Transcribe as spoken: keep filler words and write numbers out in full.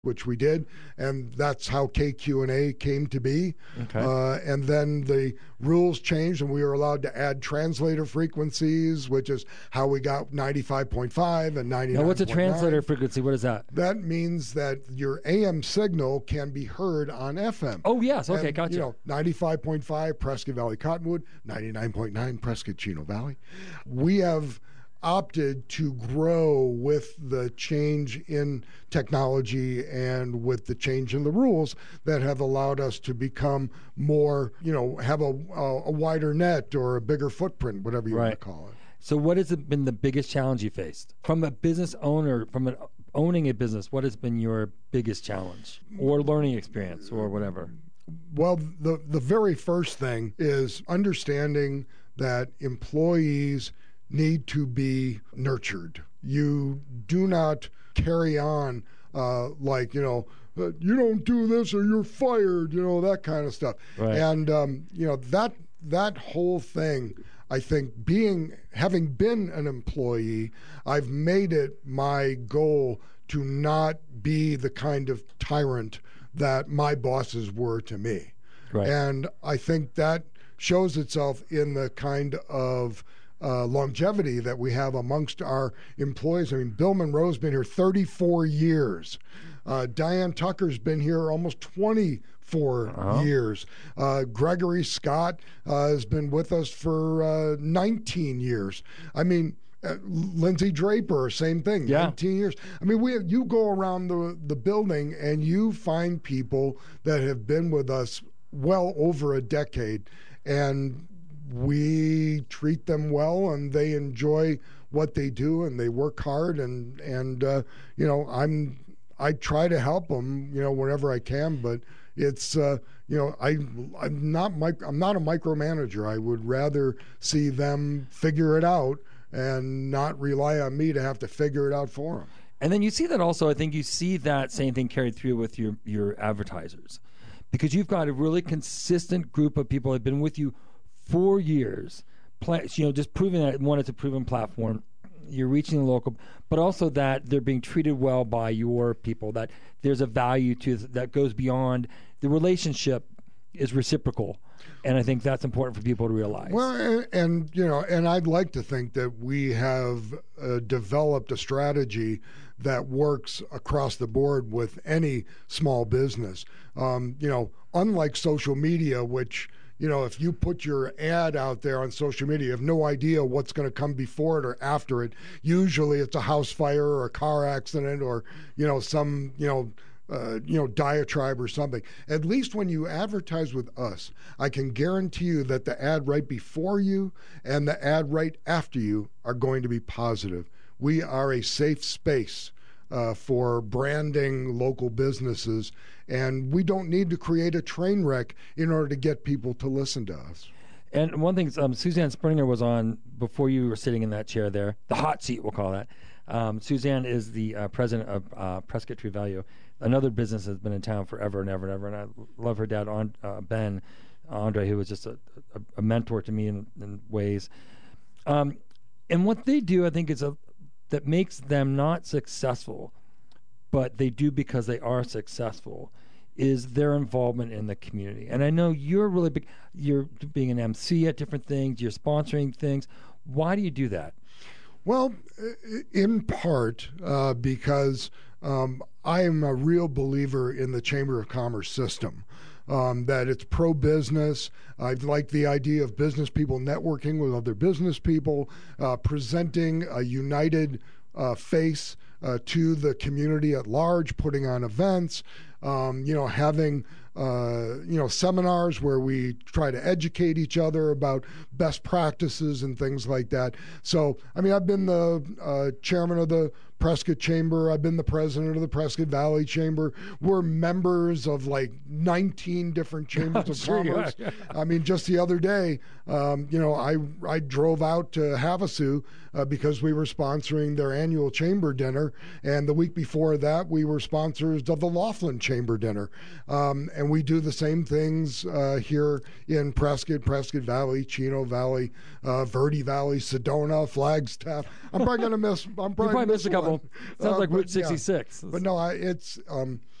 which we did, and that's how K Q and A came to be. Okay. Uh, and then the rules changed, and we were allowed to add translator frequencies, which is how we got ninety-five point five and ninety-nine point nine. Now, what's a translator frequency? What is that? That means that your A M signal can be heard on F M. Oh, yes. Okay, and, gotcha. You know, ninety-five point five Prescott Valley Cottonwood, ninety-nine point nine Prescott Chino Valley. We have opted to grow with the change in technology and with the change in the rules that have allowed us to become more, you know, have a, a, a wider net or a bigger footprint, whatever you Right. want to call it. So what has been the biggest challenge you faced? From a business owner, from an, owning a business, what has been your biggest challenge or learning experience or whatever? Well, the, the very first thing is understanding that employees need to be nurtured. You do not carry on uh, like, you know, uh, you don't do this or you're fired, you know, that kind of stuff. Right. And, um, you know, that that whole thing, I think being, having been an employee, I've made it my goal to not be the kind of tyrant that my bosses were to me. Right. And I think that shows itself in the kind of Uh, longevity that we have amongst our employees. I mean, Bill Monroe's been here thirty-four years. Uh, Diane Tucker's been here almost twenty-four Uh-huh. years. Uh, Gregory Scott uh, has been with us for uh, nineteen years. I mean, uh, Lindsay Draper, same thing, Yeah. nineteen years. I mean, we you go around the, the building and you find people that have been with us well over a decade, and we treat them well and they enjoy what they do and they work hard, and and uh, you know, I'm I try to help them, you know, whenever I can, but it's uh, you know, I I'm not mic- I'm not a micromanager. I would rather see them figure it out and not rely on me to have to figure it out for them. And then you see that also, I think you see that same thing carried through with your, your advertisers, because you've got a really consistent group of people that have been with you four years, pla- you know, just proving that, one, it's a proven platform, you're reaching the local, but also that they're being treated well by your people, that there's a value to that goes beyond, the relationship is reciprocal. And I think that's important for people to realize. Well, and, and you know, and I'd like to think that we have uh, developed a strategy that works across the board with any small business. Um, you know, unlike social media, which, you know, if you put your ad out there on social media, you have no idea what's going to come before it or after it. Usually it's a house fire or a car accident or, you know, some, you know, Uh, you know, diatribe or something. At least when you advertise with us, I can guarantee you that the ad right before you and the ad right after you are going to be positive. We are a safe space uh, for branding local businesses, and we don't need to create a train wreck in order to get people to listen to us. And one thing, um, Suzanne Springer was on before you were sitting in that chair there, the hot seat, we'll call that. Um, Suzanne is the uh, president of uh, Prescott Tree Value, another business that's been in town forever and ever and ever. And I love her dad, on, uh, Ben Andre, who was just a, a, a mentor to me in, in ways. Um, and what they do, I think, is a, that makes them not successful, but they do because they are successful, is their involvement in the community. And I know you're really big, you're being an M C at different things, you're sponsoring things. Why do you do that? Well, in part uh, because um, I am a real believer in the Chamber of Commerce system, um, that it's pro-business. I like the idea of business people networking with other business people, uh, presenting a united uh, face uh, to the community at large, putting on events, um, you know, having uh, you know, seminars where we try to educate each other about best practices and things like that. So, I mean, I've been the uh, chairman of the Prescott Chamber. I've been the president of the Prescott Valley Chamber. We're members of like nineteen different chambers of Sure you commerce. are. I mean, just the other day, um, you know, I I drove out to Havasu uh, because we were sponsoring their annual chamber dinner, and the week before that, we were sponsors of the Laughlin Chamber Dinner. Um, and we do the same things uh, here in Prescott, Prescott Valley, Chino Valley, uh, Verde Valley, Sedona, Flagstaff. I'm probably going to miss. I'm probably, probably miss missed a couple Sounds Uh, like but, Route yeah. sixty-six. But no, I, it's um,